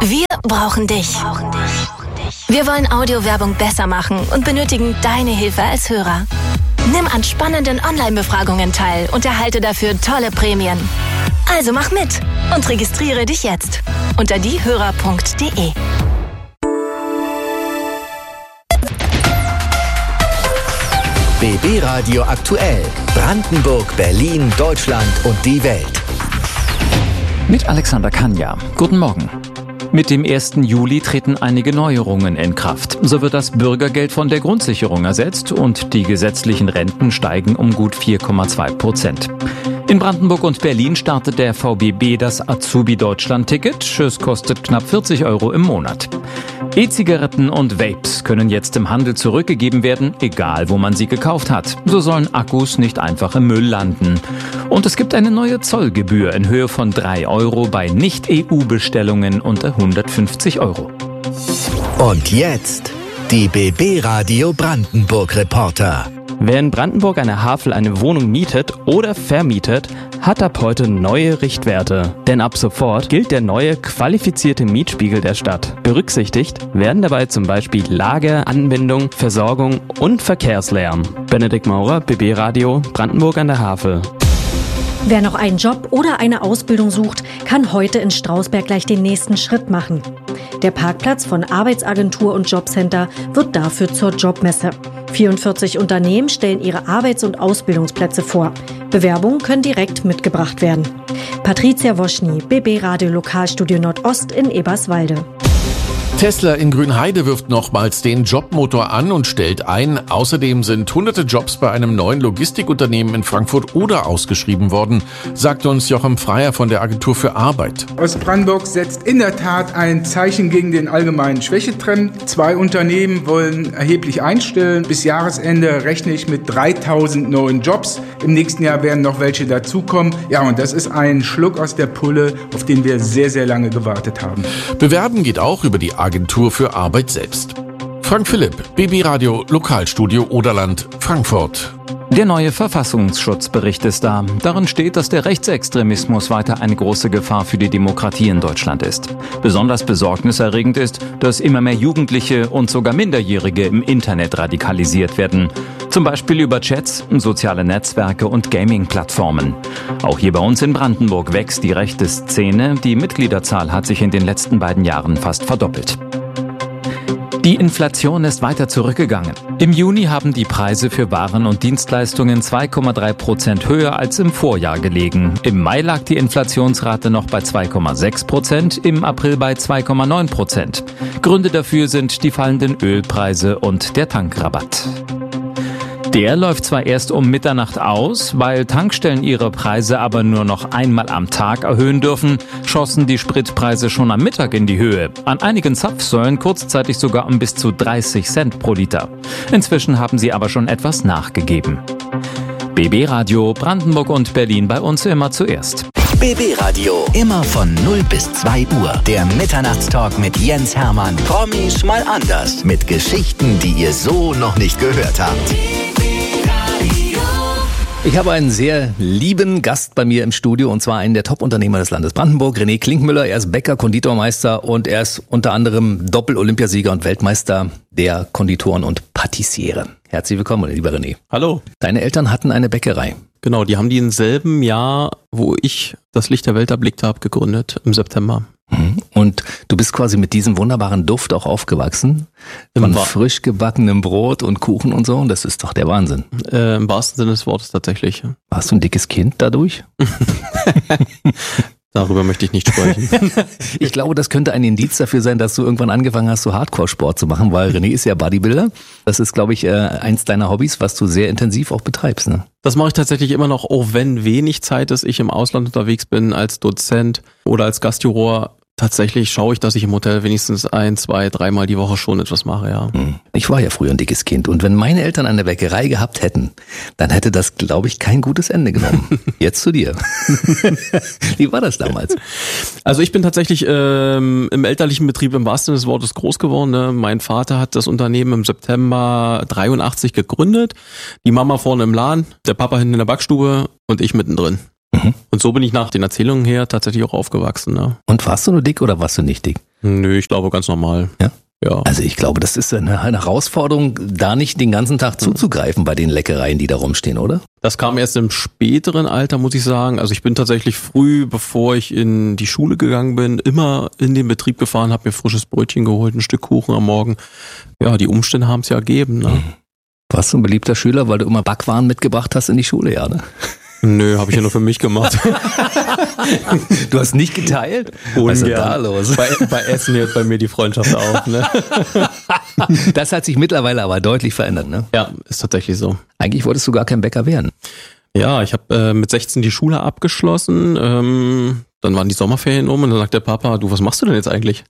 Wir brauchen dich. Wir wollen Audiowerbung besser machen und benötigen deine Hilfe als Hörer. Nimm an spannenden Online-Befragungen teil und erhalte dafür tolle Prämien. Also mach mit und registriere dich jetzt unter diehörer.de. BB Radio aktuell. Brandenburg, Berlin, Deutschland und die Welt. Mit Alexander Kanja. Guten Morgen. Mit dem 1. Juli treten einige Neuerungen in Kraft. So wird das Bürgergeld von der Grundsicherung ersetzt und die gesetzlichen Renten steigen um gut 4,2%. In Brandenburg und Berlin startet der VBB das Azubi-Deutschland-Ticket. Es kostet knapp 40 € im Monat. E-Zigaretten und Vapes können jetzt im Handel zurückgegeben werden, egal wo man sie gekauft hat. So sollen Akkus nicht einfach im Müll landen. Und es gibt eine neue Zollgebühr in Höhe von 3 € bei Nicht-EU-Bestellungen unter 150 €. Und jetzt die BB Radio Brandenburg Reporter. Wer in Brandenburg an der Havel eine Wohnung mietet oder vermietet, hat ab heute neue Richtwerte. Denn ab sofort gilt der neue qualifizierte Mietspiegel der Stadt. Berücksichtigt werden dabei zum Beispiel Lage, Anbindung, Versorgung und Verkehrslärm. Benedikt Maurer, BB Radio, Brandenburg an der Havel. Wer noch einen Job oder eine Ausbildung sucht, kann heute in Strausberg gleich den nächsten Schritt machen. Der Parkplatz von Arbeitsagentur und Jobcenter wird dafür zur Jobmesse. 44 Unternehmen stellen ihre Arbeits- und Ausbildungsplätze vor. Bewerbungen können direkt mitgebracht werden. Patricia Woschny, BB Radio Lokalstudio Nordost in Eberswalde. Tesla in Grünheide wirft nochmals den Jobmotor an und stellt ein. Außerdem sind hunderte Jobs bei einem neuen Logistikunternehmen in Frankfurt-Oder ausgeschrieben worden, sagt uns Jochen Freier von der Agentur für Arbeit. Ostbrandenburg setzt in der Tat ein Zeichen gegen den allgemeinen Schwächetrend. 2 Unternehmen wollen erheblich einstellen. Bis Jahresende rechne ich mit 3000 neuen Jobs. Im nächsten Jahr werden noch welche dazukommen. Ja, und das ist ein Schluck aus der Pulle, auf den wir sehr, sehr lange gewartet haben. Bewerben geht auch über die Agentur für Arbeit selbst. Frank Philipp, BB Radio Lokalstudio Oderland, Frankfurt. Der neue Verfassungsschutzbericht ist da. Darin steht, dass der Rechtsextremismus weiter eine große Gefahr für die Demokratie in Deutschland ist. Besonders besorgniserregend ist, dass immer mehr Jugendliche und sogar Minderjährige im Internet radikalisiert werden. Zum Beispiel über Chats, soziale Netzwerke und Gaming-Plattformen. Auch hier bei uns in Brandenburg wächst die rechte Szene. Die Mitgliederzahl hat sich in den letzten 2 Jahren fast verdoppelt. Die Inflation ist weiter zurückgegangen. Im Juni haben die Preise für Waren und Dienstleistungen 2,3% höher als im Vorjahr gelegen. Im Mai lag die Inflationsrate noch bei 2,6%, im April bei 2,9%. Gründe dafür sind die fallenden Ölpreise und der Tankrabatt. Der läuft zwar erst um Mitternacht aus, weil Tankstellen ihre Preise aber nur noch einmal am Tag erhöhen dürfen, schossen die Spritpreise schon am Mittag in die Höhe. An einigen Zapfsäulen kurzzeitig sogar um bis zu 30 Cent pro Liter. Inzwischen haben sie aber schon etwas nachgegeben. BB Radio Brandenburg und Berlin bei uns immer zuerst. BB Radio, immer von 0 bis 2 Uhr. Der Mitternachtstalk mit Jens Hermann. Promis mal anders. Mit Geschichten, die ihr so noch nicht gehört habt. Ich habe einen sehr lieben Gast bei mir im Studio, und zwar einen der Top-Unternehmer des Landes Brandenburg, René Klinkmüller. Er ist Bäcker, Konditormeister und er ist unter anderem Doppel-Olympiasieger und Weltmeister der Konditoren und Patissiere. Herzlich willkommen, lieber René. Hallo. Deine Eltern hatten eine Bäckerei. Genau, die haben die im selben Jahr, wo ich das Licht der Welt erblickt habe, gegründet, im September. Und du bist quasi mit diesem wunderbaren Duft auch aufgewachsen, von frisch gebackenem Brot und Kuchen und so, und das ist doch der Wahnsinn. Im wahrsten Sinne des Wortes tatsächlich. Warst du ein dickes Kind dadurch? Darüber möchte ich nicht sprechen. Ich glaube, das könnte ein Indiz dafür sein, dass du irgendwann angefangen hast, so Hardcore-Sport zu machen, weil René ist ja Bodybuilder. Das ist, glaube ich, eins deiner Hobbys, was du sehr intensiv auch betreibst, ne? Das mache ich tatsächlich immer noch, auch wenn wenig Zeit ist, ich im Ausland unterwegs bin, als Dozent oder als Gastjuror. Tatsächlich schaue ich, dass ich im Hotel wenigstens 1, 2, 3 Mal die Woche schon etwas mache, ja. Ich war ja früher ein dickes Kind und wenn meine Eltern eine Bäckerei gehabt hätten, dann hätte das, glaube ich, kein gutes Ende genommen. Jetzt zu dir. Wie war das damals? Also ich bin tatsächlich im elterlichen Betrieb im wahrsten Sinne des Wortes groß geworden. Ne? Mein Vater hat das Unternehmen im September 83 gegründet. Die Mama vorne im Laden, der Papa hinten in der Backstube und ich mittendrin. Und so bin ich nach den Erzählungen her tatsächlich auch aufgewachsen. Ne? Und warst du nur dick oder warst du nicht dick? Nö, ich glaube ganz normal. Ja? Ja. Also ich glaube, das ist eine Herausforderung, da nicht den ganzen Tag zuzugreifen bei den Leckereien, die da rumstehen, oder? Das kam erst im späteren Alter, muss ich sagen. Also ich bin tatsächlich früh, bevor ich in die Schule gegangen bin, immer in den Betrieb gefahren, habe mir frisches Brötchen geholt, ein Stück Kuchen am Morgen. Ja, die Umstände haben es ja ergeben. Ne? Warst du ein beliebter Schüler, weil du immer Backwaren mitgebracht hast in die Schule, ja, ne? Nö, habe ich ja nur für mich gemacht. Du hast nicht geteilt? Was ist denn da los? Bei Essen hört bei mir die Freundschaft auf. Ne? Das hat sich mittlerweile aber deutlich verändert, ne? Ja, ist tatsächlich so. Eigentlich wolltest du gar kein Bäcker werden. Ja, ich habe mit 16 die Schule abgeschlossen. Dann waren die Sommerferien und dann sagt der Papa, du, was machst du denn jetzt eigentlich?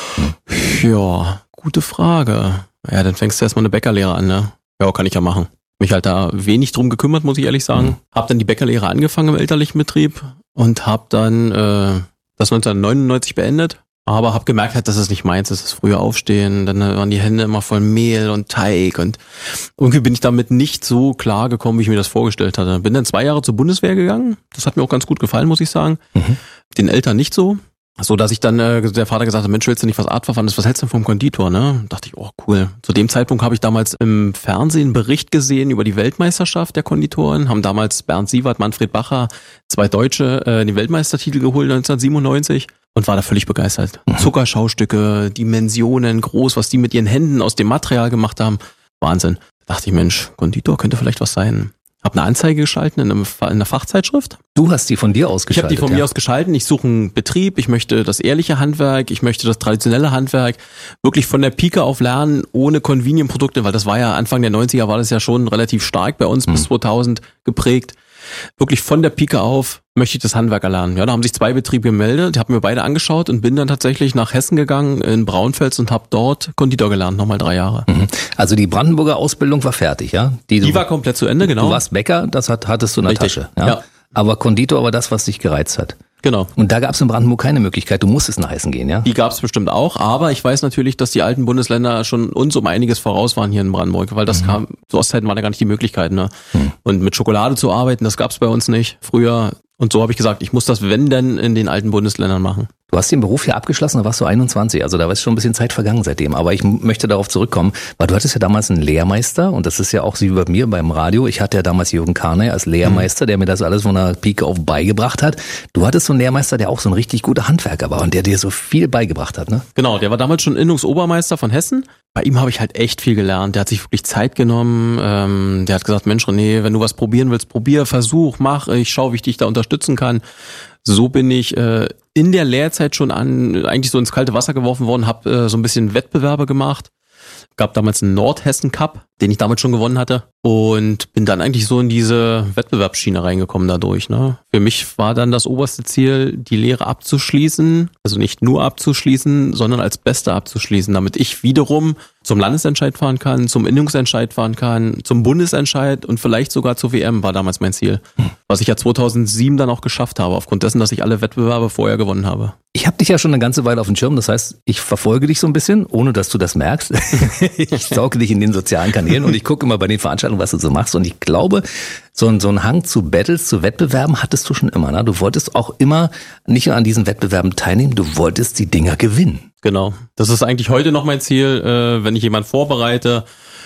Ja, gute Frage. Ja, dann fängst du erstmal eine Bäckerlehre an, ne? Ja, kann ich ja machen. Mich halt da wenig drum gekümmert, muss ich ehrlich sagen. Hab dann die Bäckerlehre angefangen im elterlichen Betrieb und hab dann das 1999 beendet. Aber hab gemerkt halt, dass es nicht meins ist, das frühe Aufstehen. Dann waren die Hände immer voll Mehl und Teig und irgendwie bin ich damit nicht so klar gekommen, wie ich mir das vorgestellt hatte. Bin dann 2 Jahre zur Bundeswehr gegangen. Das hat mir auch ganz gut gefallen, muss ich sagen. Den Eltern nicht so. So, dass ich dann, der Vater gesagt hat, Mensch, willst du nicht was Artverwandtes, was hältst du denn vom Konditor, ne? Dachte ich, oh, cool. Zu dem Zeitpunkt habe ich damals im Fernsehen einen Bericht gesehen über die Weltmeisterschaft der Konditoren, haben damals Bernd Sievert, Manfred Bacher, 2 Deutsche, den Weltmeistertitel geholt 1997 und war da völlig begeistert. Zuckerschaustücke, Dimensionen, groß, was die mit ihren Händen aus dem Material gemacht haben. Wahnsinn. Da dachte ich, Mensch, Konditor könnte vielleicht was sein. Habe eine Anzeige geschalten in einer Fachzeitschrift. Du hast die von dir aus geschaltet? Ich habe die von mir aus geschalten. Ich suche einen Betrieb, ich möchte das ehrliche Handwerk, ich möchte das traditionelle Handwerk wirklich von der Pike auf lernen, ohne Convenient-Produkte, weil das war ja Anfang der 90er, war das ja schon relativ stark bei uns bis 2000 geprägt. Wirklich von der Pike auf möchte ich das Handwerk erlernen. Ja, da haben sich 2 Betriebe gemeldet, die haben mir beide angeschaut und bin dann tatsächlich nach Hessen gegangen, in Braunfels und habe dort Konditor gelernt, nochmal 3 Jahre. Also die Brandenburger Ausbildung war fertig, ja? Die war komplett zu Ende, genau. Du warst Bäcker, das hattest du in der Richtig. Tasche. Ja? Ja. Aber Konditor war das, was dich gereizt hat. Genau. Und da gab es in Brandenburg keine Möglichkeit, du musstest nach Hessen gehen, ja? Die gab es bestimmt auch, aber ich weiß natürlich, dass die alten Bundesländer schon uns um einiges voraus waren hier in Brandenburg, weil das kam, zu Ostzeiten war da gar nicht die Möglichkeit, ne? Und mit Schokolade zu arbeiten, das gab es bei uns nicht früher. Und so habe ich gesagt, ich muss das, wenn denn, in den alten Bundesländern machen. Du hast den Beruf hier abgeschlossen, da warst du 21, also da ist schon ein bisschen Zeit vergangen seitdem. Aber ich möchte darauf zurückkommen, weil du hattest ja damals einen Lehrmeister und das ist ja auch wie bei mir beim Radio. Ich hatte ja damals Jürgen Karney als Lehrmeister, der mir das alles von der Pike auf beigebracht hat. Du hattest so einen Lehrmeister, der auch so ein richtig guter Handwerker war und der dir so viel beigebracht hat, ne? Genau, der war damals schon Innungsobermeister von Hessen. Bei ihm habe ich halt echt viel gelernt. Der hat sich wirklich Zeit genommen. Der hat gesagt, Mensch René, wenn du was probieren willst, probier, versuch, mach. Ich schau, wie ich dich da unterstützen kann. So bin ich in der Lehrzeit schon eigentlich so ins kalte Wasser geworfen worden, habe so ein bisschen Wettbewerbe gemacht. Gab damals einen Nordhessen Cup, den ich damals schon gewonnen hatte und bin dann eigentlich so in diese Wettbewerbsschiene reingekommen dadurch. Ne? Für mich war dann das oberste Ziel, die Lehre abzuschließen, also nicht nur abzuschließen, sondern als Bester abzuschließen, damit ich wiederum zum Landesentscheid fahren kann, zum Innungsentscheid fahren kann, zum Bundesentscheid und vielleicht sogar zur WM war damals mein Ziel. Was ich ja 2007 dann auch geschafft habe, aufgrund dessen, dass ich alle Wettbewerbe vorher gewonnen habe. Ich habe dich ja schon eine ganze Weile auf dem Schirm, das heißt, ich verfolge dich so ein bisschen, ohne dass du das merkst. Ich sauge dich in den sozialen Kanälen und ich gucke immer bei den Veranstaltungen, was du so machst. Und ich glaube, so ein Hang zu Battles, zu Wettbewerben hattest du schon immer. Ne? Du wolltest auch immer nicht nur an diesen Wettbewerben teilnehmen, du wolltest die Dinger gewinnen. Genau. Das ist eigentlich heute noch mein Ziel, wenn ich jemanden vorbereite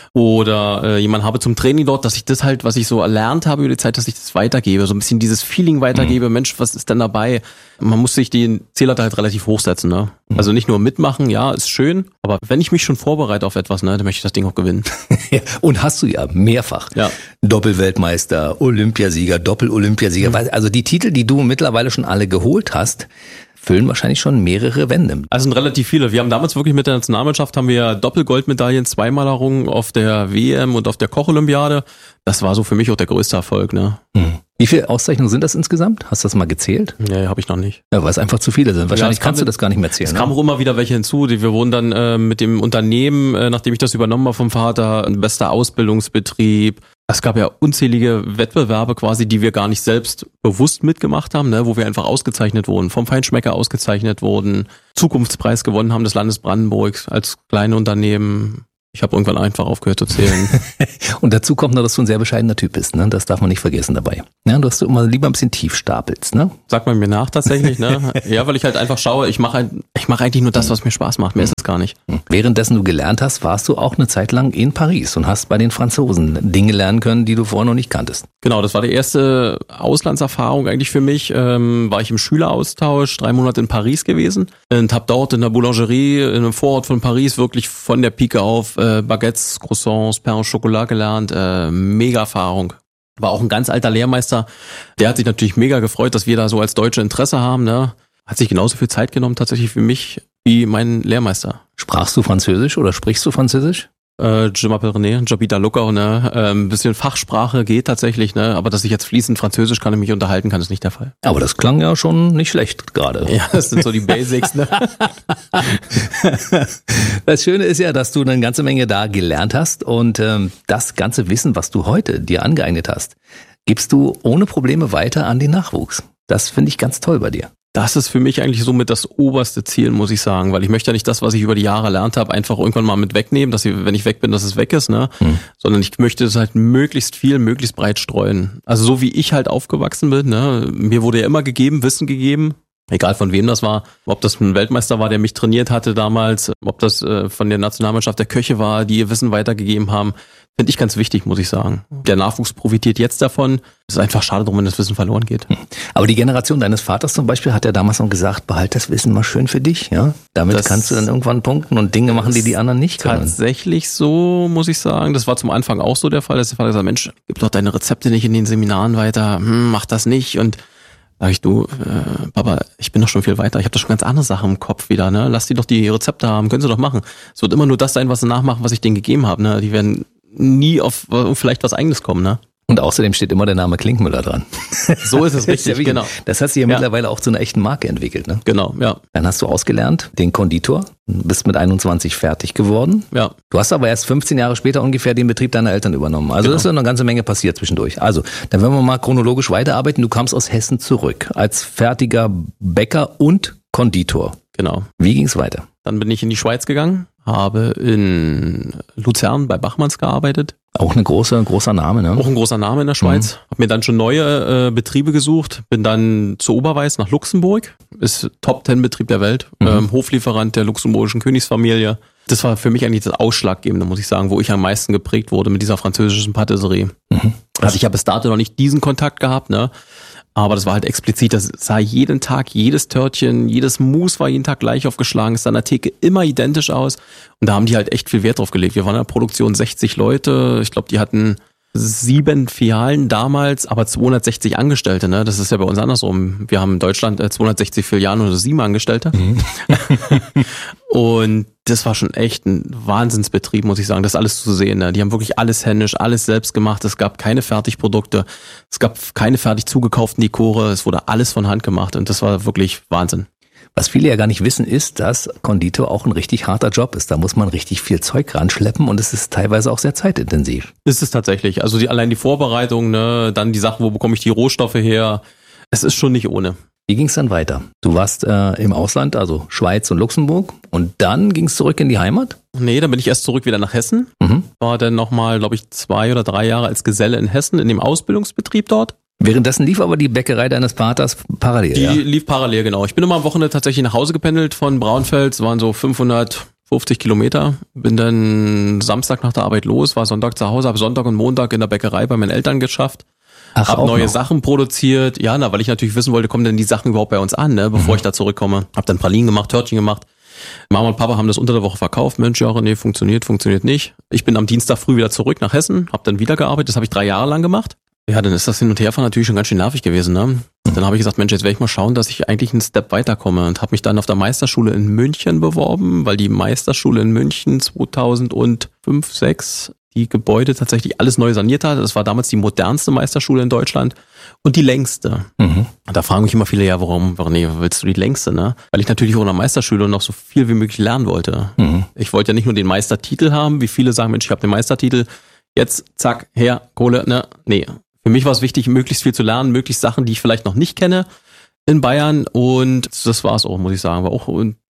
oder jemanden habe zum Training dort, dass ich das halt, was ich so erlernt habe über die Zeit, dass ich das weitergebe, so ein bisschen dieses Feeling weitergebe, Mensch, was ist denn dabei? Man muss sich den Zähler halt relativ hochsetzen, ne? Also nicht nur mitmachen, ja, ist schön, aber wenn ich mich schon vorbereite auf etwas, ne, dann möchte ich das Ding auch gewinnen. Ja, und hast du ja mehrfach. Ja. Doppelweltmeister, Olympiasieger, Doppel-Olympiasieger. Also die Titel, die du mittlerweile schon alle geholt hast, füllen wahrscheinlich schon mehrere Wände. Also sind relativ viele. Wir haben damals wirklich mit der Nationalmannschaft haben wir Doppelgoldmedaillen, 2-mal errungen auf der WM und auf der Koch-Olympiade. Das war so für mich auch der größte Erfolg, ne? Wie viele Auszeichnungen sind das insgesamt? Hast du das mal gezählt? Nee, habe ich noch nicht. Ja, weil es einfach zu viele sind. Wahrscheinlich Ja, kannst du das gar nicht mehr zählen. Es kamen auch immer wieder welche hinzu. Wir wurden dann mit dem Unternehmen, nachdem ich das übernommen habe vom Vater, ein bester Ausbildungsbetrieb. Es gab ja unzählige Wettbewerbe quasi, die wir gar nicht selbst bewusst mitgemacht haben, ne, wo wir einfach ausgezeichnet wurden, vom Feinschmecker ausgezeichnet wurden, Zukunftspreis gewonnen haben des Landes Brandenburg als kleine Unternehmen. Ich habe irgendwann einfach aufgehört zu zählen. Und dazu kommt noch, dass du ein sehr bescheidener Typ bist, ne? Das darf man nicht vergessen dabei. Ja, dass du immer lieber ein bisschen tief stapelst, ne? Sagt man mir nach tatsächlich, ne? Ja, weil ich halt einfach schaue, ich mache eigentlich nur das, was mir Spaß macht. Mehr ist es gar nicht. Währenddessen du gelernt hast, warst du auch eine Zeit lang in Paris und hast bei den Franzosen Dinge lernen können, die du vorher noch nicht kanntest. Genau, das war die erste Auslandserfahrung eigentlich für mich. War ich im Schüleraustausch, 3 Monate in Paris gewesen und habe dort in der Boulangerie in einem Vorort von Paris wirklich von der Pike auf Baguettes, Croissants, Pain au Chocolat gelernt. Mega Erfahrung. War auch ein ganz alter Lehrmeister. Der hat sich natürlich mega gefreut, dass wir da so als Deutsche Interesse haben. Ne? Hat sich genauso viel Zeit genommen tatsächlich für mich wie mein Lehrmeister. Sprachst du Französisch oder sprichst du Französisch? Je m'appelle René, j'habite à Luckau, ne? Ein bisschen Fachsprache geht tatsächlich, ne? Aber dass ich jetzt fließend Französisch kann und mich unterhalten kann, ist nicht der Fall. Aber das klang ja schon nicht schlecht gerade. Ja, das sind so die Basics, ne? Das Schöne ist ja, dass du eine ganze Menge da gelernt hast und das ganze Wissen, was du heute dir angeeignet hast, gibst du ohne Probleme weiter an den Nachwuchs. Das finde ich ganz toll bei dir. Das ist für mich eigentlich somit das oberste Ziel, muss ich sagen, weil ich möchte ja nicht das, was ich über die Jahre erlernt habe, einfach irgendwann mal mit wegnehmen, dass wenn ich weg bin, dass es weg ist, ne? Sondern ich möchte es halt möglichst viel, möglichst breit streuen. Also so wie ich halt aufgewachsen bin, ne? Mir wurde ja immer Wissen gegeben, egal von wem das war, ob das ein Weltmeister war, der mich trainiert hatte damals, ob das von der Nationalmannschaft der Köche war, die ihr Wissen weitergegeben haben. Finde ich ganz wichtig, muss ich sagen. Der Nachwuchs profitiert jetzt davon. Es ist einfach schade drum, wenn das Wissen verloren geht. Aber die Generation deines Vaters zum Beispiel hat ja damals noch gesagt, behalt das Wissen mal schön für dich. Ja, damit das kannst du dann irgendwann punkten und Dinge machen, die anderen nicht können. Tatsächlich so, muss ich sagen. Das war zum Anfang auch so der Fall, dass der Vater gesagt hat, Mensch, gib doch deine Rezepte nicht in den Seminaren weiter. Mach das nicht. Und sag ich, du, Papa, ich bin doch schon viel weiter. Ich habe doch schon ganz andere Sachen im Kopf wieder. Ne? Lass die doch die Rezepte haben. Können sie doch machen. Es wird immer nur das sein, was sie nachmachen, was ich denen gegeben habe. Ne? Die werden nie auf vielleicht was Eigenes kommen, ne? Und außerdem steht immer der Name Klinkmüller dran. So ist es richtig, ja, genau. Das hat sich ja mittlerweile auch zu einer echten Marke entwickelt, ne? Genau, ja. Dann hast du ausgelernt, den Konditor, bist mit 21 fertig geworden. Ja. Du hast aber erst 15 Jahre später ungefähr den Betrieb deiner Eltern übernommen. Also Das ist ja eine ganze Menge passiert zwischendurch. Also, dann werden wir mal chronologisch weiterarbeiten. Du kamst aus Hessen zurück als fertiger Bäcker und Konditor. Genau. Wie ging's weiter? Dann bin ich in die Schweiz gegangen, habe in Luzern bei Bachmanns gearbeitet. Auch ein großer Name, ne? Auch ein großer Name in der Schweiz. Habe mir dann schon neue Betriebe gesucht, bin dann zu Oberweiß nach Luxemburg, ist Top-10-Betrieb der Welt, Hoflieferant der luxemburgischen Königsfamilie. Das war für mich eigentlich das Ausschlaggebende, muss ich sagen, wo ich am meisten geprägt wurde mit dieser französischen Patisserie. Also ich habe bis dato noch nicht diesen Kontakt gehabt, ne? Aber das war halt explizit, das sah jeden Tag, jedes Törtchen, jedes Mousse war jeden Tag gleich aufgeschlagen, es sah an der Theke immer identisch aus. Und da haben die halt echt viel Wert drauf gelegt. Wir waren in der Produktion 60 Leute, ich glaube, die hatten 7 Filialen damals, aber 260 Angestellte, ne? Das ist ja bei uns andersrum. Wir haben in Deutschland 260 Filialen und 7 Angestellte. Und das war schon echt ein Wahnsinnsbetrieb, muss ich sagen, das alles zu sehen. Ne? Die haben wirklich alles händisch, alles selbst gemacht. Es gab keine Fertigprodukte, es gab keine fertig zugekauften Dekore, es wurde alles von Hand gemacht und das war wirklich Wahnsinn. Was viele ja gar nicht wissen, ist, dass Konditor auch ein richtig harter Job ist. Da muss man richtig viel Zeug ranschleppen und es ist teilweise auch sehr zeitintensiv. Ist es tatsächlich. Also allein die Vorbereitung, ne, dann die Sachen, wo bekomme ich die Rohstoffe her. Es ist schon nicht ohne. Wie ging es dann weiter? Du warst im Ausland, also Schweiz und Luxemburg, und dann ging es zurück in die Heimat? Nee, dann bin ich erst zurück wieder nach Hessen. War dann nochmal, glaube ich, 2 oder 3 Jahre als Geselle in Hessen in dem Ausbildungsbetrieb dort. Währenddessen lief aber die Bäckerei deines Vaters parallel, Die lief parallel, genau. Ich bin immer am Wochenende tatsächlich nach Hause gependelt von Braunfels, waren so 550 Kilometer. Bin dann Samstag nach der Arbeit los, war Sonntag zu Hause, habe Sonntag und Montag in der Bäckerei bei meinen Eltern geschafft. Hab neue Sachen produziert, ja, weil ich natürlich wissen wollte, kommen denn die Sachen überhaupt bei uns an, ne, bevor ich da zurückkomme. Hab dann Pralinen gemacht, Törtchen gemacht. Mama und Papa haben das unter der Woche verkauft. Mensch, ja, nee, funktioniert nicht. Ich bin am Dienstag früh wieder zurück nach Hessen, hab dann wieder gearbeitet, das habe ich 3 Jahre lang gemacht. Ja, dann ist das Hin- und Herfahren natürlich schon ganz schön nervig gewesen, ne? Dann habe ich gesagt, Mensch, jetzt werde ich mal schauen, dass ich eigentlich einen Step weiterkomme und habe mich dann auf der Meisterschule in München beworben, weil die Meisterschule in München 2005, 6 die Gebäude tatsächlich alles neu saniert hat. Das war damals die modernste Meisterschule in Deutschland und die längste. Da fragen mich immer viele, ja, warum willst du die längste, ne? Weil ich natürlich auch in der Meisterschule noch so viel wie möglich lernen wollte. Ich wollte ja nicht nur den Meistertitel haben, wie viele sagen, Mensch, ich habe den Meistertitel, jetzt zack, her, Kohle, ne? Nee. Für mich war es wichtig, möglichst viel zu lernen, möglichst Sachen, die ich vielleicht noch nicht kenne in Bayern und das war es auch, muss ich sagen. War auch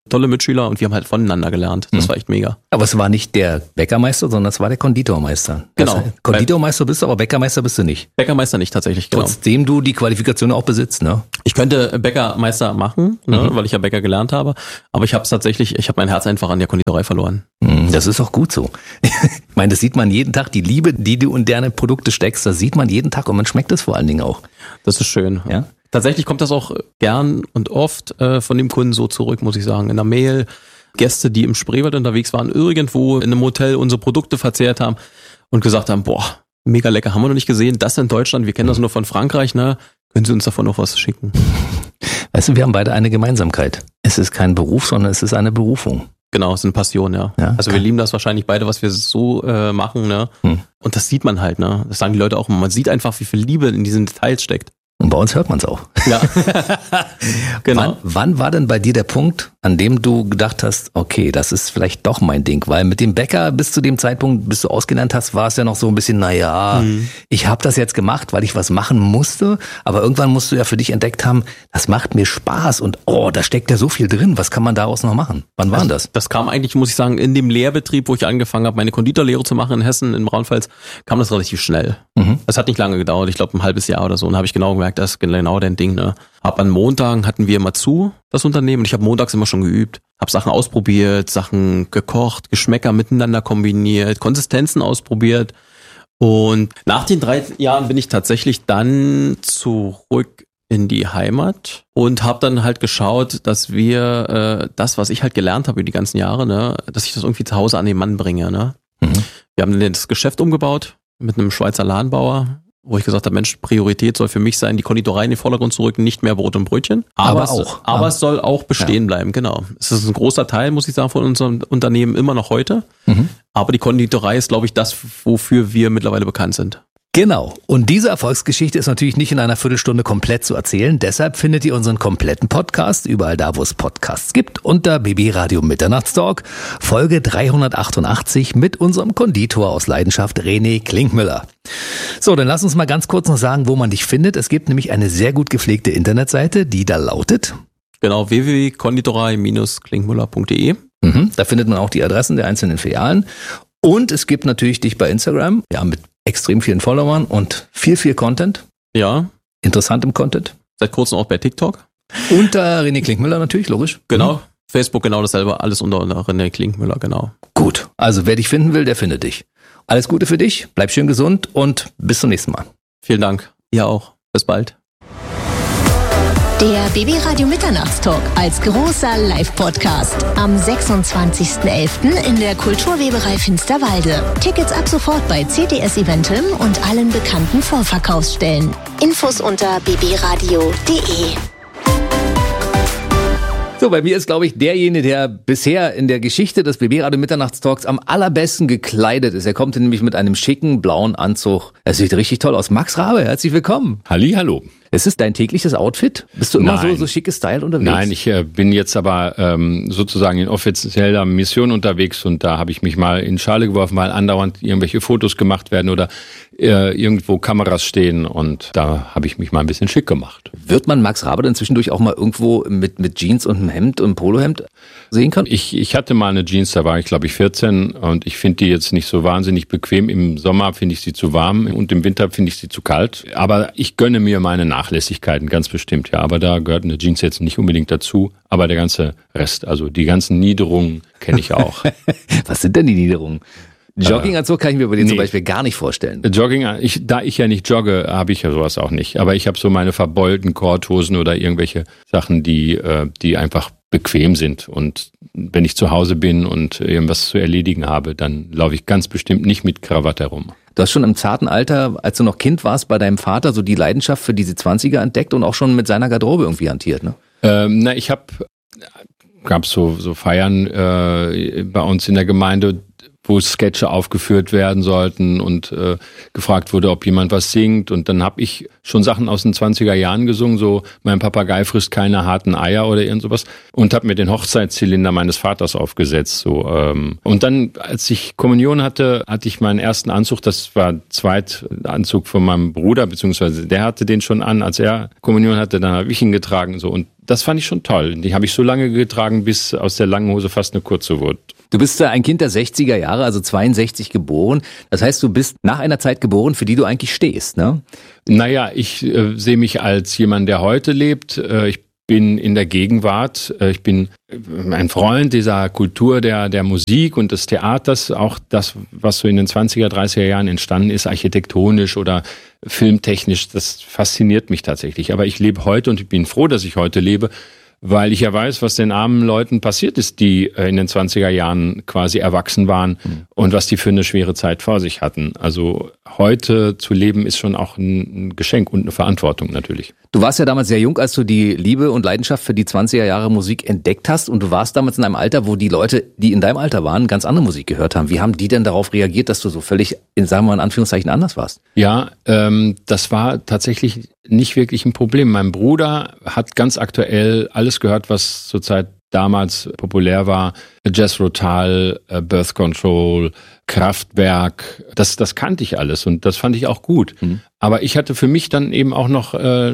tolle Mitschüler und wir haben halt voneinander gelernt. Das war echt mega. Aber es war nicht der Bäckermeister, sondern es war der Konditormeister. Genau. Das heißt, Konditormeister bist du, aber Bäckermeister bist du nicht. Bäckermeister nicht tatsächlich, genau. Trotzdem du die Qualifikation auch besitzt, ne? Ich könnte Bäckermeister machen, ne, weil ich ja Bäcker gelernt habe, aber ich habe mein Herz einfach an der Konditorei verloren. Das ist auch gut so. Ich meine, das sieht man jeden Tag, die Liebe, die du in deine Produkte steckst, das sieht man jeden Tag und man schmeckt es vor allen Dingen auch. Das ist schön. Ja? Tatsächlich kommt das auch gern und oft von dem Kunden so zurück, muss ich sagen. In der Mail, Gäste, die im Spreewald unterwegs waren, irgendwo in einem Hotel unsere Produkte verzehrt haben und gesagt haben, boah, mega lecker, haben wir noch nicht gesehen, das in Deutschland, wir kennen das nur von Frankreich, ne? Können Sie uns davon noch was schicken? Weißt du, wir haben beide eine Gemeinsamkeit. Es ist kein Beruf, sondern es ist eine Berufung. Genau, es ist eine Passion, ja. Also wir lieben das wahrscheinlich beide, was wir so machen, ne? Und das sieht man halt, ne? Das sagen die Leute auch immer. Man sieht einfach, wie viel Liebe in diesen Details steckt. Und bei uns hört man es auch. Ja. Genau. Wann war denn bei dir der Punkt, an dem du gedacht hast, okay, das ist vielleicht doch mein Ding? Weil mit dem Bäcker bis zu dem Zeitpunkt, bis du ausgelernt hast, war es ja noch so ein bisschen, ich habe das jetzt gemacht, weil ich was machen musste. Aber irgendwann musst du ja für dich entdeckt haben, das macht mir Spaß und da steckt ja so viel drin. Was kann man daraus noch machen? Wann war denn das? Das kam eigentlich, muss ich sagen, in dem Lehrbetrieb, wo ich angefangen habe, meine Konditorlehre zu machen in Hessen, in Braunpfalz, kam das relativ schnell. Das hat nicht lange gedauert, ich glaube ein halbes Jahr oder so. Und habe ich genau gemerkt, das ist genau dein Ding. Ne? An Montagen hatten wir immer zu, das Unternehmen. Und ich habe montags immer schon geübt. Habe Sachen ausprobiert, Sachen gekocht, Geschmäcker miteinander kombiniert, Konsistenzen ausprobiert. Und nach den 3 Jahren bin ich tatsächlich dann zurück in die Heimat und habe dann halt geschaut, dass wir das, was ich halt gelernt habe über die ganzen Jahre, ne, dass ich das irgendwie zu Hause an den Mann bringe. Ne? Wir haben dann das Geschäft umgebaut mit einem Schweizer Ladenbauer, wo ich gesagt habe, Mensch, Priorität soll für mich sein, die Konditorei in den Vordergrund zu rücken, nicht mehr Brot und Brötchen. Aber es soll auch bestehen bleiben, genau. Es ist ein großer Teil, muss ich sagen, von unserem Unternehmen immer noch heute. Aber die Konditorei ist, glaube ich, das, wofür wir mittlerweile bekannt sind. Genau. Und diese Erfolgsgeschichte ist natürlich nicht in einer Viertelstunde komplett zu erzählen. Deshalb findet ihr unseren kompletten Podcast überall da, wo es Podcasts gibt, unter BB Radio Mitternachtstalk, Folge 388 mit unserem Konditor aus Leidenschaft, René Klinkmüller. So, dann lass uns mal ganz kurz noch sagen, wo man dich findet. Es gibt nämlich eine sehr gut gepflegte Internetseite, die da lautet... Genau, www.konditorei-klinkmüller.de. Da findet man auch die Adressen der einzelnen Filialen. Und es gibt natürlich dich bei Instagram, ja, mit extrem vielen Followern und viel Content. Ja. Interessantem Content. Seit kurzem auch bei TikTok. Unter René Klinkmüller natürlich, logisch. Genau. Facebook genau dasselbe, alles unter René Klinkmüller, genau. Gut, also wer dich finden will, der findet dich. Alles Gute für dich, bleib schön gesund und bis zum nächsten Mal. Vielen Dank. Ihr auch. Bis bald. Der BB Radio Mitternachtstalk als großer Live-Podcast am 26.11. in der Kulturweberei Finsterwalde. Tickets ab sofort bei CTS Eventim und allen bekannten Vorverkaufsstellen. Infos unter bbradio.de. So, bei mir ist, glaube ich, derjenige, der bisher in der Geschichte des BB Radio Mitternachtstalks am allerbesten gekleidet ist. Er kommt nämlich mit einem schicken blauen Anzug. Er sieht richtig toll aus. Max Rabe, herzlich willkommen. Hallihallo. Ist es dein tägliches Outfit? Bist du immer so schick gestylt unterwegs? Nein, ich bin jetzt aber sozusagen in offizieller Mission unterwegs und da habe ich mich mal in Schale geworfen, weil andauernd irgendwelche Fotos gemacht werden oder irgendwo Kameras stehen und da habe ich mich mal ein bisschen schick gemacht. Wird man Max Rabe dann zwischendurch auch mal irgendwo mit Jeans und einem Hemd und einem Polohemd sehen können? Ich hatte mal eine Jeans, da war ich glaube ich 14 und ich finde die jetzt nicht so wahnsinnig bequem. Im Sommer finde ich sie zu warm und im Winter finde ich sie zu kalt. Aber ich gönne mir meine Nachlässigkeiten, ganz bestimmt, ja. Aber da gehört eine Jeans jetzt nicht unbedingt dazu. Aber der ganze Rest, also die ganzen Niederungen kenne ich auch. Was sind denn die Niederungen? Jogginganzug kann ich mir bei dir zum Beispiel gar nicht vorstellen. Jogging, da ich ja nicht jogge, habe ich ja sowas auch nicht. Aber ich habe so meine verbeulten Korthosen oder irgendwelche Sachen, die einfach bequem sind. Und wenn ich zu Hause bin und irgendwas zu erledigen habe, dann laufe ich ganz bestimmt nicht mit Krawatte herum. Du hast schon im zarten Alter, als du noch Kind warst, bei deinem Vater so die Leidenschaft für diese 20er entdeckt und auch schon mit seiner Garderobe irgendwie hantiert, ne? Gab so Feiern bei uns in der Gemeinde, wo Sketche aufgeführt werden sollten und gefragt wurde, ob jemand was singt. Und dann habe ich schon Sachen aus den 20er Jahren gesungen, so mein Papagei frisst keine harten Eier oder irgend sowas. Und habe mir den Hochzeitszylinder meines Vaters aufgesetzt. So. Und dann, als ich Kommunion hatte ich meinen ersten Anzug, das war Zweitanzug von meinem Bruder, beziehungsweise der hatte den schon an, als er Kommunion hatte, dann habe ich ihn getragen. So. Und das fand ich schon toll. Die habe ich so lange getragen, bis aus der langen Hose fast eine kurze wurde. Du bist ein Kind der 60er Jahre, also 62 geboren. Das heißt, du bist nach einer Zeit geboren, für die du eigentlich stehst, ne? Naja, ich sehe mich als jemand, der heute lebt. Ich bin in der Gegenwart. Ich bin ein Freund dieser Kultur der Musik und des Theaters. Auch das, was so in den 20er, 30er Jahren entstanden ist, architektonisch oder filmtechnisch, das fasziniert mich tatsächlich. Aber ich lebe heute und ich bin froh, dass ich heute lebe, weil ich ja weiß, was den armen Leuten passiert ist, die in den 20er Jahren quasi erwachsen waren und was die für eine schwere Zeit vor sich hatten. Also heute zu leben ist schon auch ein Geschenk und eine Verantwortung natürlich. Du warst ja damals sehr jung, als du die Liebe und Leidenschaft für die 20er Jahre Musik entdeckt hast und du warst damals in einem Alter, wo die Leute, die in deinem Alter waren, ganz andere Musik gehört haben. Wie haben die denn darauf reagiert, dass du so völlig, sagen wir mal in Anführungszeichen, anders warst? Ja, das war tatsächlich nicht wirklich ein Problem. Mein Bruder hat ganz aktuell alles gehört, was zurzeit damals populär war. Jethro Tull, Birth Control, Kraftwerk, das kannte ich alles und das fand ich auch gut. Aber ich hatte für mich dann eben auch noch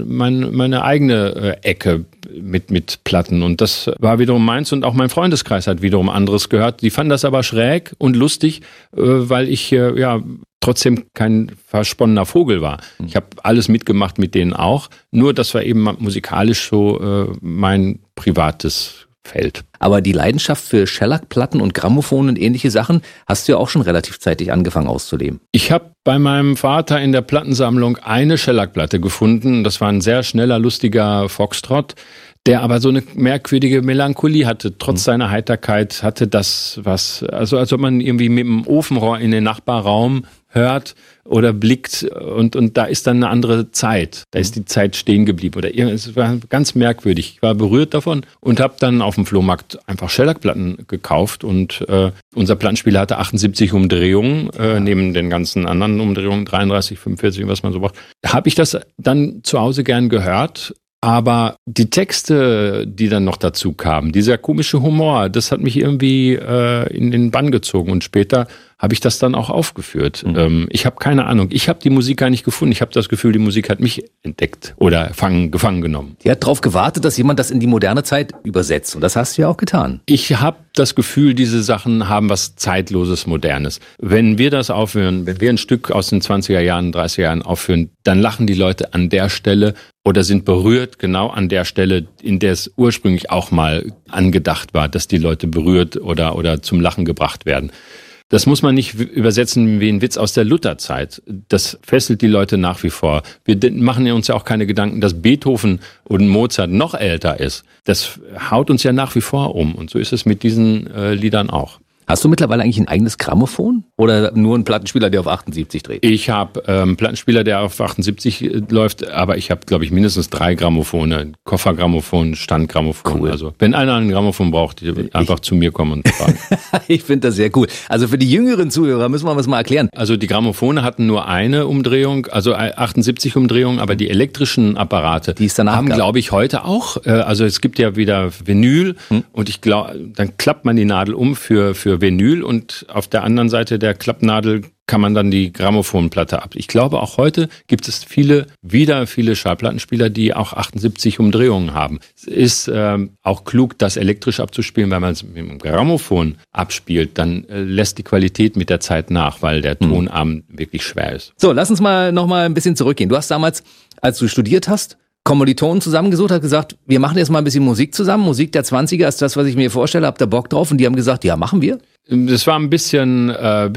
meine eigene Ecke mit Platten und das war wiederum meins und auch mein Freundeskreis hat wiederum anderes gehört. Die fanden das aber schräg und lustig, weil ich trotzdem kein versponnener Vogel war. Ich habe alles mitgemacht mit denen auch, nur das war eben musikalisch so mein privates Feld. Aber die Leidenschaft für Shellac-Platten und Grammophon und ähnliche Sachen hast du ja auch schon relativ zeitig angefangen auszuleben. Ich habe bei meinem Vater in der Plattensammlung eine Shellac-Platte gefunden. Das war ein sehr schneller, lustiger Foxtrot, der aber so eine merkwürdige Melancholie hatte. Trotz seiner Heiterkeit hatte das was, also als ob man irgendwie mit dem Ofenrohr in den Nachbarraum hört oder blickt und da ist dann eine andere Zeit. Da ist die Zeit stehen geblieben oder es war ganz merkwürdig. Ich war berührt davon und habe dann auf dem Flohmarkt einfach Shellac-Platten gekauft und unser Plattenspieler hatte 78 Umdrehungen, neben den ganzen anderen Umdrehungen, 33, 45, was man so braucht. Habe ich das dann zu Hause gern gehört. Aber die Texte, die dann noch dazu kamen, dieser komische Humor, das hat mich irgendwie in den Bann gezogen. Und später habe ich das dann auch aufgeführt. Ich habe keine Ahnung. Ich habe die Musik gar nicht gefunden. Ich habe das Gefühl, die Musik hat mich entdeckt oder gefangen genommen. Die hat darauf gewartet, dass jemand das in die moderne Zeit übersetzt. Und das hast du ja auch getan. Ich habe das Gefühl, diese Sachen haben was Zeitloses, Modernes. Wenn wir das aufhören, wenn wir ein Stück aus den 20er Jahren, 30er Jahren aufführen, dann lachen die Leute an der Stelle oder sind berührt genau an der Stelle, in der es ursprünglich auch mal angedacht war, dass die Leute berührt oder zum Lachen gebracht werden. Das muss man nicht übersetzen wie ein Witz aus der Lutherzeit. Das fesselt die Leute nach wie vor. Wir machen uns ja auch keine Gedanken, dass Beethoven und Mozart noch älter ist. Das haut uns ja nach wie vor um. Und so ist es mit diesen Liedern auch. Hast du mittlerweile eigentlich ein eigenes Grammophon oder nur einen Plattenspieler, der auf 78 dreht? Ich habe einen Plattenspieler, der auf 78 läuft, aber ich habe, glaube ich, mindestens 3 Grammophone. Koffergrammophon, Standgrammophon. Cool. Also wenn einer ein Grammophon braucht, einfach zu mir kommen und fragen. Ich finde das sehr cool. Also für die jüngeren Zuhörer müssen wir das mal erklären. Also die Grammophone hatten nur eine Umdrehung, also 78 Umdrehungen, aber die elektrischen Apparate die es danach haben, glaube ich, heute auch. Also es gibt ja wieder Vinyl und ich glaube, dann klappt man die Nadel um für Vinyl und auf der anderen Seite der Klappnadel kann man dann die Grammophonplatte ab. Ich glaube, auch heute gibt es viele Schallplattenspieler, die auch 78 Umdrehungen haben. Es ist auch klug, das elektrisch abzuspielen, weil man es mit dem Grammophon abspielt. Dann lässt die Qualität mit der Zeit nach, weil der Tonarm wirklich schwer ist. So, lass uns mal noch mal ein bisschen zurückgehen. Du hast damals, als du studiert hast, Kommilitonen zusammengesucht, hat gesagt, wir machen jetzt mal ein bisschen Musik zusammen. Musik der 20er ist das, was ich mir vorstelle. Habt ihr Bock drauf? Und die haben gesagt, ja, machen wir. Das war ein bisschen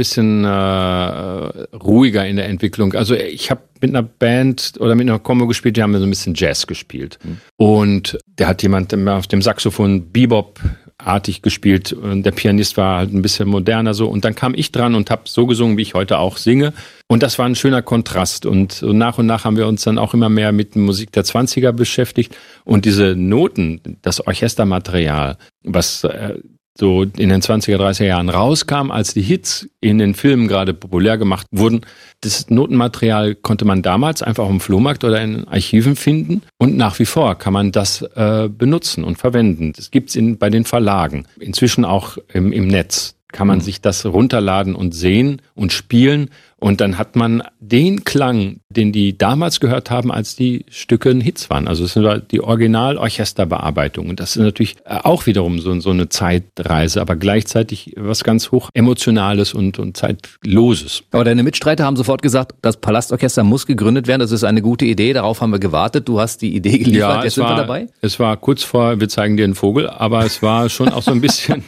ruhiger in der Entwicklung. Also ich habe mit einer Band oder mit einer Combo gespielt, die haben so ein bisschen Jazz gespielt. Und der hat jemand auf dem Saxophon Bebop-artig gespielt und der Pianist war halt ein bisschen moderner so. Und dann kam ich dran und habe so gesungen, wie ich heute auch singe. Und das war ein schöner Kontrast. Und nach haben wir uns dann auch immer mehr mit Musik der 20er beschäftigt. Und diese Noten, das Orchestermaterial, was so in den 20er, 30er Jahren rauskam, als die Hits in den Filmen gerade populär gemacht wurden. Das Notenmaterial konnte man damals einfach auf dem Flohmarkt oder in Archiven finden und nach wie vor kann man das benutzen und verwenden. Das gibt's bei den Verlagen, inzwischen auch im Netz. Kann man sich das runterladen und sehen und spielen und dann hat man den Klang, den die damals gehört haben, als die Stücke ein Hits waren. Also es ist die Original-Orchesterbearbeitung und das ist natürlich auch wiederum so eine Zeitreise, aber gleichzeitig was ganz hoch Emotionales und Zeitloses. Aber deine Mitstreiter haben sofort gesagt, das Palastorchester muss gegründet werden, das ist eine gute Idee, darauf haben wir gewartet, du hast die Idee geliefert, ja, jetzt sind wir dabei? Es war kurz vor, wir zeigen dir einen Vogel, aber es war schon auch so ein bisschen,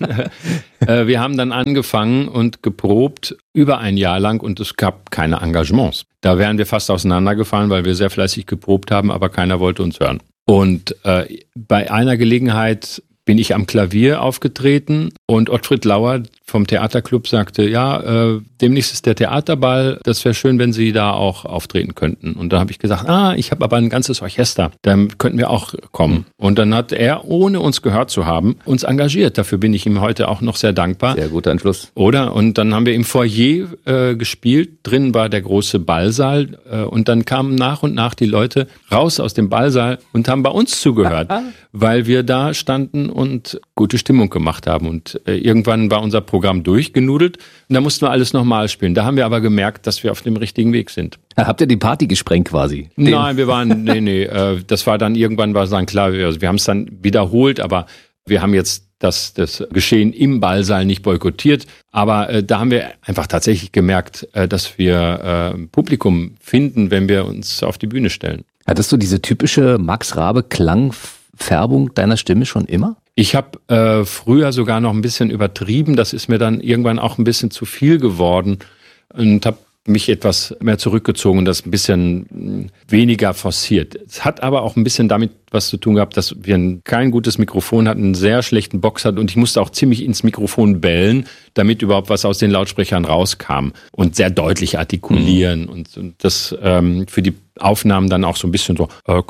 wir haben dann angefangen und geprobt über ein Jahr lang und es gab keine Engagements. Da wären wir fast auseinandergefallen, weil wir sehr fleißig geprobt haben, aber keiner wollte uns hören. Und bei einer Gelegenheit bin ich am Klavier aufgetreten und Ottfried Lauer vom Theaterclub sagte, ja, demnächst ist der Theaterball, das wäre schön, wenn Sie da auch auftreten könnten. Und da habe ich gesagt, ich habe aber ein ganzes Orchester, dann könnten wir auch kommen. Und dann hat er, ohne uns gehört zu haben, uns engagiert. Dafür bin ich ihm heute auch noch sehr dankbar. Sehr guter Entschluss. Oder? Und dann haben wir im Foyer gespielt, drin war der große Ballsaal und dann kamen nach und nach die Leute raus aus dem Ballsaal und haben bei uns zugehört, weil wir da standen und gute Stimmung gemacht haben. Und irgendwann war unser Programm durchgenudelt und da mussten wir alles nochmal spielen. Da haben wir aber gemerkt, dass wir auf dem richtigen Weg sind. Habt ihr die Party gesprengt quasi? Nein, wir waren, das war dann, irgendwann war es dann klar, wir haben es dann wiederholt, aber wir haben jetzt das Geschehen im Ballsaal nicht boykottiert, aber da haben wir einfach tatsächlich gemerkt, dass wir Publikum finden, wenn wir uns auf die Bühne stellen. Hattest du diese typische Max Rabe Klangfärbung deiner Stimme schon immer? Ich habe früher sogar noch ein bisschen übertrieben, das ist mir dann irgendwann auch ein bisschen zu viel geworden und habe mich etwas mehr zurückgezogen und das ein bisschen weniger forciert. Es hat aber auch ein bisschen damit was zu tun gehabt, dass wir kein gutes Mikrofon hatten, einen sehr schlechten Box hatten und ich musste auch ziemlich ins Mikrofon bellen, damit überhaupt was aus den Lautsprechern rauskam und sehr deutlich artikulieren und das für die Aufnahmen dann auch so ein bisschen so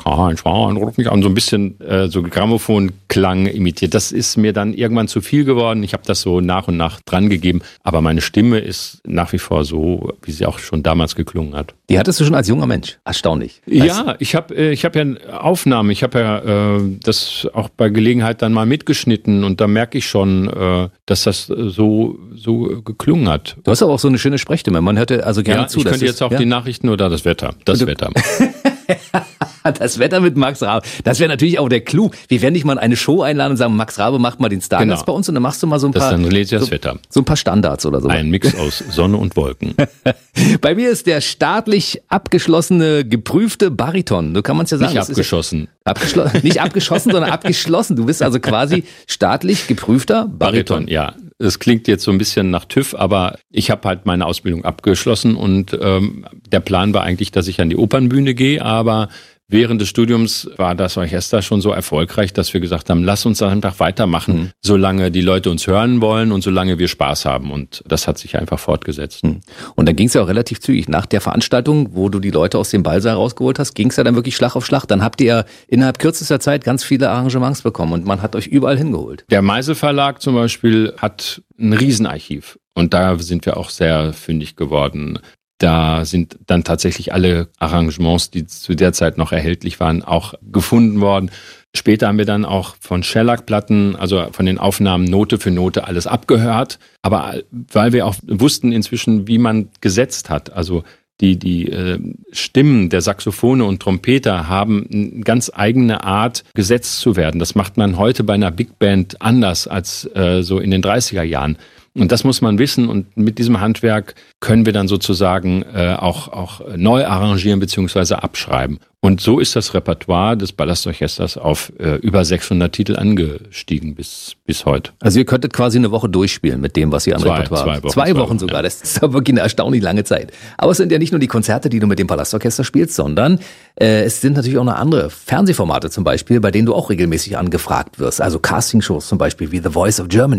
so ein bisschen so Grammophonklang imitiert. Das ist mir dann irgendwann zu viel geworden. Ich habe das so nach und nach dran gegeben, aber meine Stimme ist nach wie vor so, wie sie auch schon damals geklungen hat. Die hattest du schon als junger Mensch? Erstaunlich. Ja, ich hab ja Aufnahmen, ich habe ja das auch bei Gelegenheit dann mal mitgeschnitten und da merke ich schon, dass das so geklungen hat. Du hast aber auch so eine schöne Sprechstimme. Man hörte also gerne zu. Ich könnte jetzt auch die Nachrichten oder das Wetter. Das Wetter. Das Wetter mit Max Rabe. Das wäre natürlich auch der Clou. Wir werden dich mal in eine Show einladen und sagen, Max Rabe macht mal den Stargast bei uns und dann machst du mal so ein paar. Dann lese ich das Wetter. So ein paar Standards oder so. Ein Mix aus Sonne und Wolken. Bei mir ist der staatlich abgeschlossene, geprüfte Bariton. So kann man es ja sagen. Nicht abgeschossen. Nicht abgeschossen, sondern abgeschlossen. Du bist also quasi staatlich geprüfter Bariton. Ja. Das klingt jetzt so ein bisschen nach TÜV, aber ich habe halt meine Ausbildung abgeschlossen und der Plan war eigentlich, dass ich an die Opernbühne gehe, aber während des Studiums war das Orchester schon so erfolgreich, dass wir gesagt haben, lass uns einfach weitermachen, solange die Leute uns hören wollen und solange wir Spaß haben. Und das hat sich einfach fortgesetzt. Und dann ging es ja auch relativ zügig. Nach der Veranstaltung, wo du die Leute aus dem Ballsaal rausgeholt hast, ging es ja dann wirklich Schlag auf Schlag. Dann habt ihr innerhalb kürzester Zeit ganz viele Arrangements bekommen und man hat euch überall hingeholt. Der Meisel Verlag zum Beispiel hat ein Riesenarchiv und da sind wir auch sehr fündig geworden. Da sind dann tatsächlich alle Arrangements, die zu der Zeit noch erhältlich waren, auch gefunden worden. Später haben wir dann auch von Shellac-Platten, also von den Aufnahmen Note für Note alles abgehört. Aber weil wir auch wussten inzwischen, wie man gesetzt hat, also die Stimmen der Saxophone und Trompeter haben eine ganz eigene Art, gesetzt zu werden. Das macht man heute bei einer Big Band anders als so in den 30er Jahren. Und das muss man wissen und mit diesem Handwerk können wir dann sozusagen auch neu arrangieren bzw. abschreiben. Und so ist das Repertoire des Palastorchesters auf über 600 Titel angestiegen bis heute. Also ihr könntet quasi eine Woche durchspielen mit dem, was ihr an Repertoire habt. Zwei Wochen sogar, ja. Das ist aber wirklich eine erstaunlich lange Zeit. Aber es sind ja nicht nur die Konzerte, die du mit dem Palastorchester spielst, sondern es sind natürlich auch noch andere Fernsehformate zum Beispiel, bei denen du auch regelmäßig angefragt wirst. Also Castingshows zum Beispiel wie The Voice of Germany.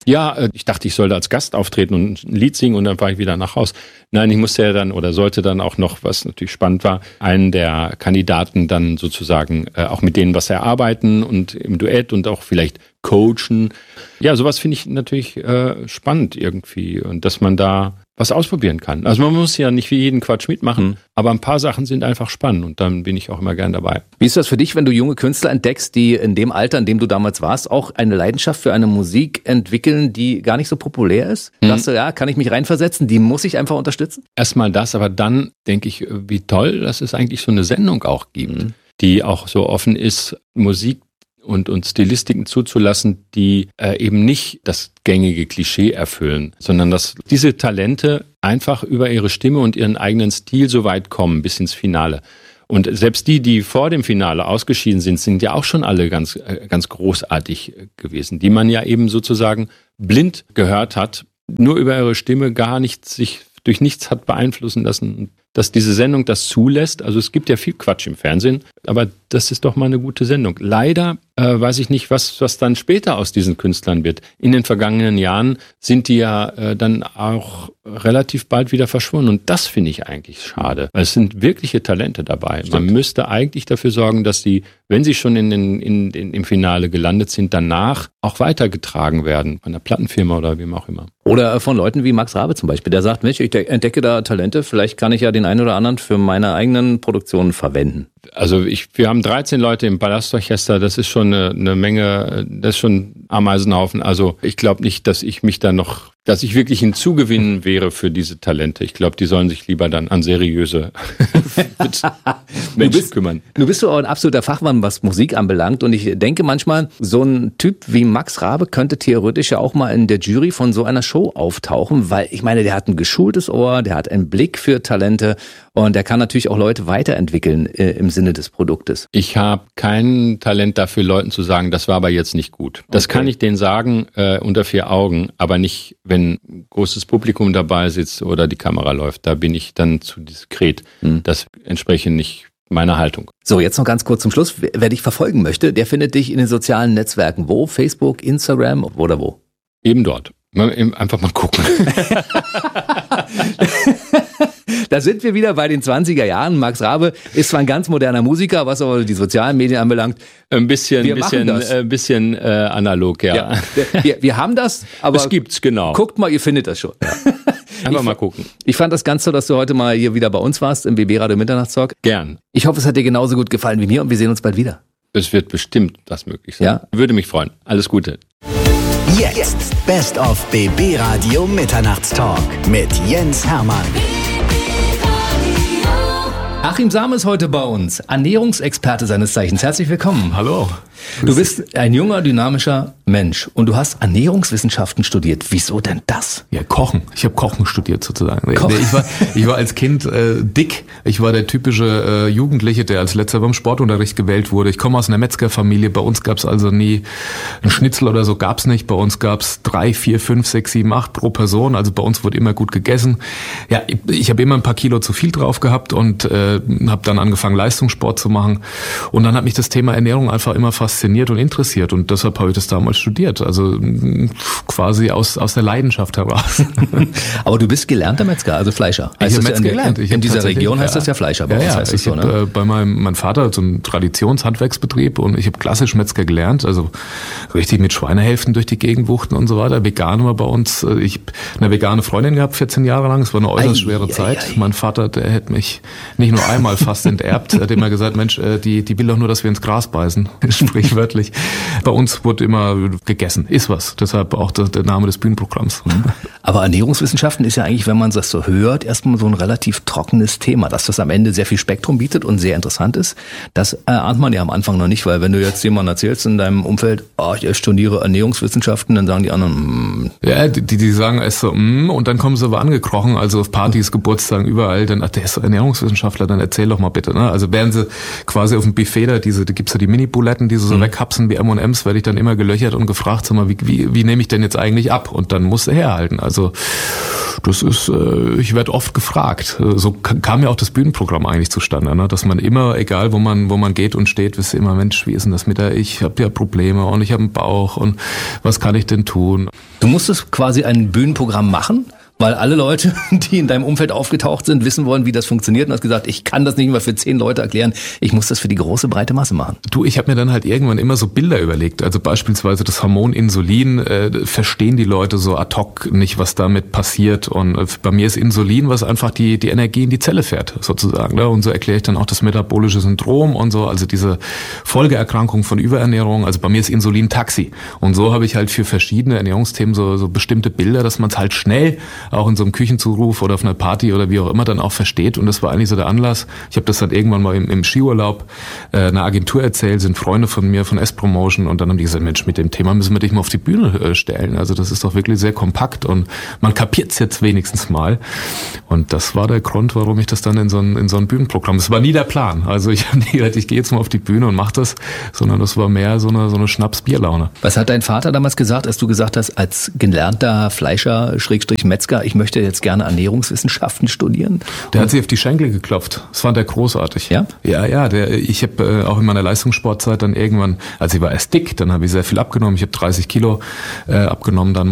Ja, ich dachte, ich sollte als Gast auftreten und ein Lied singen und dann war ich wieder nach Haus. Nein, ich musste ja dann oder sollte dann auch noch, was natürlich spannend war, einen der Kandidaten dann sozusagen auch mit denen was erarbeiten und im Duett und auch vielleicht coachen. Ja, sowas finde ich natürlich spannend irgendwie und dass man da was ausprobieren kann. Also man muss ja nicht wie jeden Quatsch mitmachen, aber ein paar Sachen sind einfach spannend und dann bin ich auch immer gern dabei. Wie ist das für dich, wenn du junge Künstler entdeckst, die in dem Alter, in dem du damals warst, auch eine Leidenschaft für eine Musik entwickeln, die gar nicht so populär ist? Sagst du, ja, kann ich mich reinversetzen, die muss ich einfach unterstützen? Erstmal das, aber dann denke ich, wie toll, dass es eigentlich so eine Sendung auch gibt, die auch so offen ist, Musik und Stilistiken zuzulassen, die eben nicht das gängige Klischee erfüllen, sondern dass diese Talente einfach über ihre Stimme und ihren eigenen Stil so weit kommen bis ins Finale. Und selbst die vor dem Finale ausgeschieden sind ja auch schon alle ganz großartig gewesen, die man ja eben sozusagen blind gehört hat, nur über ihre Stimme gar nicht sich durch nichts hat beeinflussen lassen, dass diese Sendung das zulässt. Also es gibt ja viel Quatsch im Fernsehen, aber das ist doch mal eine gute Sendung. Leider weiß ich nicht, was dann später aus diesen Künstlern wird. In den vergangenen Jahren sind die ja dann auch relativ bald wieder verschwunden und das finde ich eigentlich schade, weil es sind wirkliche Talente dabei. Stimmt. Man müsste eigentlich dafür sorgen, dass die, wenn sie schon im Finale gelandet sind, danach auch weitergetragen werden von der Plattenfirma oder wem auch immer. Oder von Leuten wie Max Rabe zum Beispiel, der sagt, Mensch, ich entdecke da Talente, vielleicht kann ich ja den einen oder anderen für meine eigenen Produktionen verwenden. Also wir haben 13 Leute im Palastorchester, das ist schon eine Menge, das ist schon ein Ameisenhaufen. Also ich glaube nicht, dass ich wirklich hinzugewinnen wäre für diese Talente. Ich glaube, die sollen sich lieber dann an seriöse Menschen kümmern. Du bist auch ein absoluter Fachmann, was Musik anbelangt. Und ich denke manchmal, so ein Typ wie Max Rabe könnte theoretisch ja auch mal in der Jury von so einer Show auftauchen, weil ich meine, der hat ein geschultes Ohr, der hat einen Blick für Talente und der kann natürlich auch Leute weiterentwickeln im Sinne des Produktes. Ich habe kein Talent dafür, Leuten zu sagen, das war aber jetzt nicht gut. Das kann ich denen sagen unter 4 Augen, aber nicht, wenn ein großes Publikum dabei sitzt oder die Kamera läuft. Da bin ich dann zu diskret. Das entspricht nicht meiner Haltung. So, jetzt noch ganz kurz zum Schluss. Wer dich verfolgen möchte, der findet dich in den sozialen Netzwerken. Wo? Facebook, Instagram oder wo? Eben dort. Einfach mal gucken. Da sind wir wieder bei den 20er Jahren. Max Rabe ist zwar ein ganz moderner Musiker, was aber die sozialen Medien anbelangt. Ein bisschen analog, ja. Wir haben das, aber es gibt's, genau. Guckt mal, ihr findet das schon. Ja. Einfach mal gucken. Ich fand das ganz toll, dass du heute mal hier wieder bei uns warst im BB Radio Mitternachtstalk. Gern. Ich hoffe, es hat dir genauso gut gefallen wie mir und wir sehen uns bald wieder. Es wird bestimmt das möglich sein. Ja? Würde mich freuen. Alles Gute. Jetzt Best of BB Radio Mitternachtstalk mit Jens Hermann. Achim Sam ist heute bei uns, Ernährungsexperte seines Zeichens. Herzlich willkommen. Hallo. Du bist ein junger, dynamischer Mensch und du hast Ernährungswissenschaften studiert. Wieso denn das? Ja, Kochen. Ich habe Kochen studiert sozusagen. Kochen. Ich war als Kind dick. Ich war der typische Jugendliche, der als letzter beim Sportunterricht gewählt wurde. Ich komme aus einer Metzgerfamilie. Bei uns gab's also nie einen Schnitzel oder so, gab's nicht. Bei uns gab's 3, 4, 5, 6, 7, 8 pro Person. Also bei uns wurde immer gut gegessen. Ja, ich habe immer ein paar Kilo zu viel drauf gehabt und habe dann angefangen, Leistungssport zu machen. Und dann hat mich das Thema Ernährung einfach immer fasziniert und interessiert. Und deshalb habe ich das damals studiert. Also quasi aus der Leidenschaft heraus. Aber du bist gelernter Metzger, also Fleischer. Ich habe Metzger gelernt. In dieser Region heißt das ja Fleischer. Bei uns heißt es so, ne? Bei meinem Vater hat so einen Traditionshandwerksbetrieb und ich habe klassisch Metzger gelernt. Also richtig mit Schweinehälften durch die Gegend wuchten und so weiter. Vegan war bei uns. Ich habe eine vegane Freundin gehabt, 14 Jahre lang. Es war eine äußerst schwere Zeit. Mein Vater, der hätte mich nicht nur einmal fast enterbt. Er hat immer gesagt, Mensch, die will doch nur, dass wir ins Gras beißen. Sprichwörtlich. Bei uns wurde immer gegessen. Ist was. Deshalb auch der Name des Bühnenprogramms. Aber Ernährungswissenschaften ist ja eigentlich, wenn man das so hört, erstmal so ein relativ trockenes Thema. Dass das am Ende sehr viel Spektrum bietet und sehr interessant ist, das ahnt man ja am Anfang noch nicht. Weil wenn du jetzt jemandem erzählst in deinem Umfeld, ich studiere Ernährungswissenschaften, dann sagen die anderen, Ja, die sagen es so, und dann kommen sie aber angekrochen, also auf Partys, Geburtstagen, überall, dann, der ist Ernährungswissenschaftler, dann erzähl doch mal bitte, ne? Also wären sie quasi auf dem Buffet da gibt's ja die Mini-Buletten, die sie so weghapsen wie M&M's, werde ich dann immer gelöchert und gefragt, sag mal, wie nehme ich denn jetzt eigentlich ab? Und dann musst du herhalten. Also das ist, ich werde oft gefragt. So kam ja auch das Bühnenprogramm eigentlich zustande, ne? Dass man immer, egal wo man geht und steht, wisst ihr immer, Mensch, wie ist denn das mit ich habe ja Probleme und ich habe einen Bauch und was kann ich denn tun? Du musstest quasi ein Bühnenprogramm machen, weil alle Leute, die in deinem Umfeld aufgetaucht sind, wissen wollen, wie das funktioniert und hast gesagt, ich kann das nicht mehr für 10 Leute erklären, ich muss das für die große, breite Masse machen. Du, ich habe mir dann halt irgendwann immer so Bilder überlegt, also beispielsweise das Hormon Insulin, verstehen die Leute so ad hoc nicht, was damit passiert und bei mir ist Insulin, was einfach die Energie in die Zelle fährt, sozusagen, ne? Und so erkläre ich dann auch das metabolische Syndrom und so, also diese Folgeerkrankung von Überernährung, also bei mir ist Insulin Taxi und so habe ich halt für verschiedene Ernährungsthemen so bestimmte Bilder, dass man es halt schnell auch in so einem Küchenzuruf oder auf einer Party oder wie auch immer dann auch versteht. Und das war eigentlich so der Anlass. Ich habe das dann irgendwann mal im Skiurlaub einer Agentur erzählt, sind Freunde von mir von S-Promotion und dann haben die gesagt, Mensch, mit dem Thema müssen wir dich mal auf die Bühne stellen. Also das ist doch wirklich sehr kompakt und man kapiert's jetzt wenigstens mal. Und das war der Grund, warum ich das dann in so ein Bühnenprogramm, das war nie der Plan. Also ich habe nie gesagt, ich gehe jetzt mal auf die Bühne und mache das, sondern das war mehr so eine Schnaps-Bier-Laune. Was hat dein Vater damals gesagt, als du gesagt hast, als gelernter Fleischer, Metzger, ich möchte jetzt gerne Ernährungswissenschaften studieren? Der hat sich auf die Schenkel geklopft. Das fand er großartig. Ja? Ja, ich habe auch in meiner Leistungssportzeit dann irgendwann, also ich war erst dick, dann habe ich sehr viel abgenommen. Ich habe 30 Kilo abgenommen dann